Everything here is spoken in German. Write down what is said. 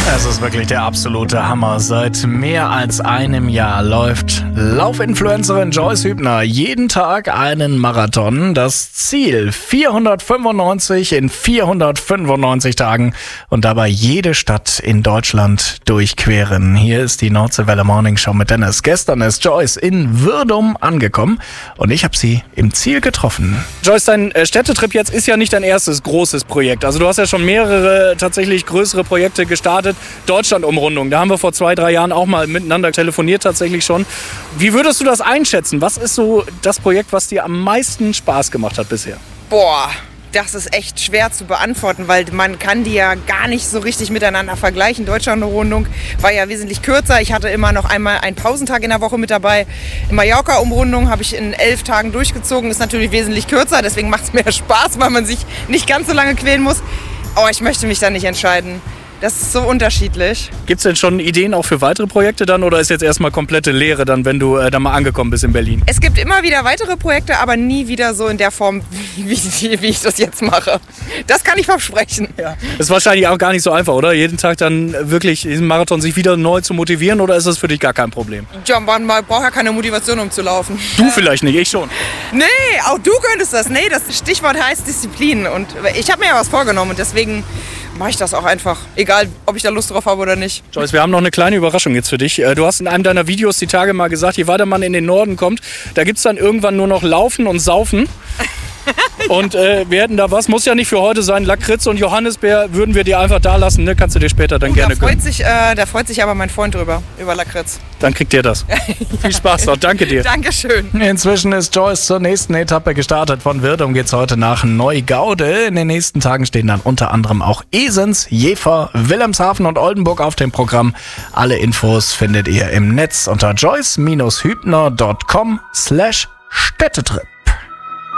Es ist wirklich der absolute Hammer. Seit mehr als einem Jahr läuft Laufinfluencerin Joyce Hübner jeden Tag einen Marathon. Das Ziel 495 in 495 Tagen und dabei jede Stadt in Deutschland durchqueren. Hier ist die Nordseewelle Morning Show mit Dennis. Gestern ist Joyce in Würdum angekommen und ich habe sie im Ziel getroffen. Joyce, dein Städtetrip jetzt ist ja nicht dein erstes großes Projekt. Also du hast ja schon mehrere tatsächlich größere Projekte gestartet. Deutschland-Umrundung, da haben wir vor 2-3 Jahren auch mal miteinander telefoniert tatsächlich schon. Wie würdest du das einschätzen? Was ist so das Projekt, was dir am meisten Spaß gemacht hat bisher? Boah, das ist echt schwer zu beantworten, weil man kann die ja gar nicht so richtig miteinander vergleichen. Deutschland-Umrundung war ja wesentlich kürzer. Ich hatte immer noch einmal einen Pausentag in der Woche mit dabei. Die Mallorca-Umrundung habe ich in 11 Tagen durchgezogen. Ist natürlich wesentlich kürzer, deswegen macht es mehr Spaß, weil man sich nicht ganz so lange quälen muss. Aber ich möchte mich da nicht entscheiden. Das ist so unterschiedlich. Gibt es denn schon Ideen auch für weitere Projekte dann oder ist jetzt erstmal komplette Leere dann, wenn du da mal angekommen bist in Berlin? Es gibt immer wieder weitere Projekte, aber nie wieder so in der Form, wie ich das jetzt mache. Das kann ich versprechen. Ja. Das ist wahrscheinlich auch gar nicht so einfach, oder? Jeden Tag dann wirklich diesen Marathon sich wieder neu zu motivieren oder ist das für dich gar kein Problem? Ja, man braucht ja keine Motivation, um zu laufen. Du vielleicht nicht, ich schon. Nee, auch du könntest das. Nee, das Stichwort heißt Disziplin. Und ich habe mir ja was vorgenommen und deswegen mache ich das auch einfach. Egal, ob ich da Lust drauf habe oder nicht. Joyce, wir haben noch eine kleine Überraschung jetzt für dich. Du hast in einem deiner Videos die Tage mal gesagt, je weiter man in den Norden kommt, da gibt es dann irgendwann nur noch Laufen und Saufen. Und wir hätten da was, muss ja nicht für heute sein, Lakritz und Johannisbeer würden wir dir einfach da lassen, ne? Kannst du dir später dann gerne gönnen. Da freut sich aber mein Freund drüber, über Lakritz. Dann kriegt ihr das. Viel Spaß noch, danke dir. Dankeschön. Inzwischen ist Joyce zur nächsten Etappe gestartet. Von Würdum geht's heute nach Neugaude. In den nächsten Tagen stehen dann unter anderem auch Esens, Jever, Wilhelmshaven und Oldenburg auf dem Programm. Alle Infos findet ihr im Netz unter joyce-hübner.com/Städtetrip.